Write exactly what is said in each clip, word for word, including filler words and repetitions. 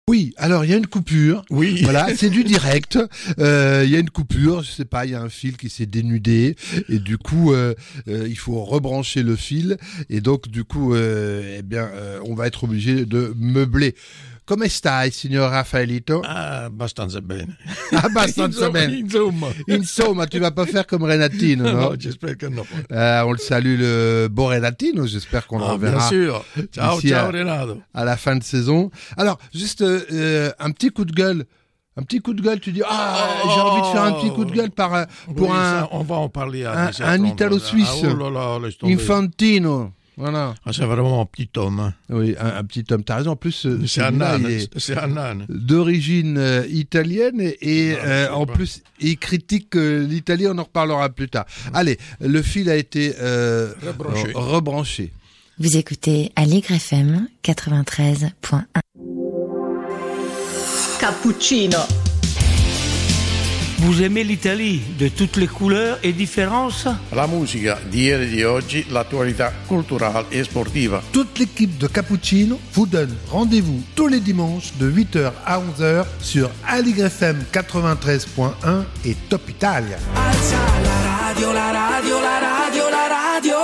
Oui, alors il y a une coupure. Oui. Voilà, c'est du direct. Euh, Il y a une coupure, je sais pas, il y a un fil qui s'est dénudé et du coup euh, euh, il faut rebrancher le fil et donc du coup euh, eh bien euh, on va être obligé de meubler. Come stai, signor Raffaelito? Ah, abbastanza bene. Abbastanza Insomma, bene. Insomma. Insomma, tu vas pas faire comme Renatino, non? No, j'espère que non. Euh, on le salue, le beau Renatino. J'espère qu'on le Ah, bien reverra sûr. Ciao, Ici, ciao à- Renato. à la fin de saison. Alors, juste euh, un petit coup de gueule. Un petit coup de gueule, tu dis, ah, j'ai envie de faire un petit coup de gueule par, euh, pour Oui, un, ça, on va en parler à un, dix-sept un heures. Italo-Suisse. Ah, oh là là, laisse tomber. Infantino. Voilà. Ah, c'est vraiment un petit homme. Hein. Oui, un, un petit homme. T'as raison. En plus, ce- C'est un celui-là, âne. il est C'est un âne. d'origine euh, italienne et, et, Ah, euh, je sais en pas. plus, il critique euh, l'Italie. On en reparlera plus tard. Allez, le fil a été euh, Rebranché. re- rebranché. Vous écoutez Aligre F M quatre-vingt-treize point un. Cappuccino. Vous aimez l'Italie de toutes les couleurs et différences? La musica di ieri e di oggi, l'attualità culturale e sportiva. Toute l'équipe de Cappuccino vous donne rendez-vous tous les dimanches de huit heures à onze heures sur Aligre F M quatre-vingt-treize point un et Top Italia. Alza la radio, la radio, la radio, la radio.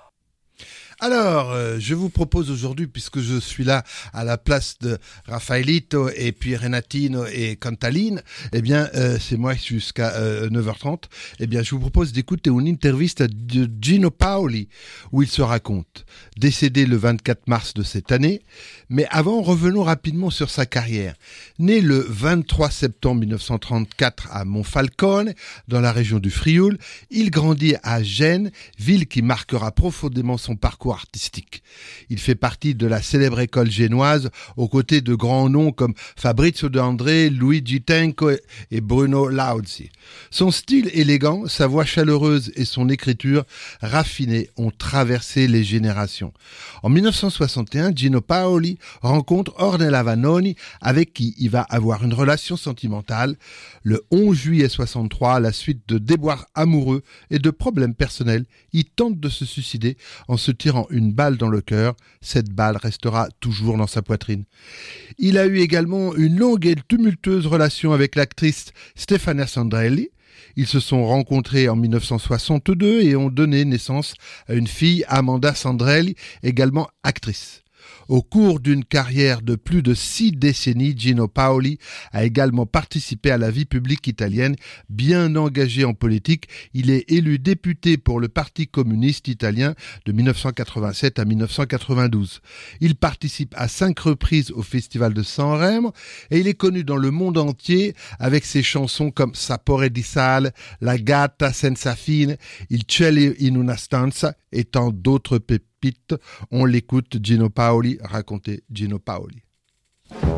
Alors, euh, je vous propose aujourd'hui, puisque je suis là à la place de Raffaelito et puis Renatino et Cantaline, eh bien, euh, c'est moi jusqu'à euh, neuf heures trente, eh bien, je vous propose d'écouter une interview de Gino Paoli, où il se raconte, décédé le vingt-quatre mars de cette année, mais avant, revenons rapidement sur sa carrière. Né le vingt-trois septembre mille neuf cent trente-quatre à Monfalcone, dans la région du Frioul, il grandit à Gênes, ville qui marquera profondément son parcours artistique. Il fait partie de la célèbre école génoise aux côtés de grands noms comme Fabrizio De André, Luigi Tenco et Bruno Lauzi. Son style élégant, sa voix chaleureuse et son écriture raffinée ont traversé les générations. En mille neuf cent soixante et un, Gino Paoli rencontre Ornella Vanoni avec qui il va avoir une relation sentimentale. Le onze juillet soixante-trois, à la suite de déboires amoureux et de problèmes personnels, il tente de se suicider en se tirant une balle dans le cœur. Cette balle restera toujours dans sa poitrine. Il a eu également une longue et tumultueuse relation avec l'actrice Stefania Sandrelli. Ils se sont rencontrés en mille neuf cent soixante-deux et ont donné naissance à une fille, Amanda Sandrelli, également actrice. Au cours d'une carrière de plus de six décennies, Gino Paoli a également participé à la vie publique italienne. Bien engagé en politique, il est élu député pour le Parti communiste italien de mille neuf cent quatre-vingt-sept à mille neuf cent quatre-vingt-douze. Il participe à cinq reprises au Festival de Sanremo et il est connu dans le monde entier avec ses chansons comme Sapore di sale, La gatta senza fine, Il cielo in una stanza et tant d'autres pépites. On l'écoute, Gino Paoli, raconter Gino Paoli.